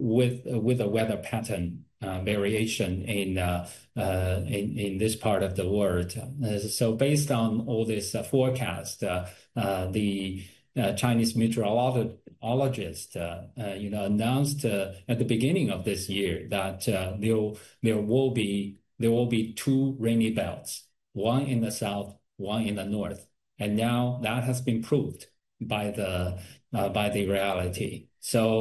with a weather pattern variation in this part of the world. So based on all this forecast, the Chinese meteorologist, announced at the beginning of this year that there will be two rainy belts, one in the south, one in the north, and now that has been proved by the reality. So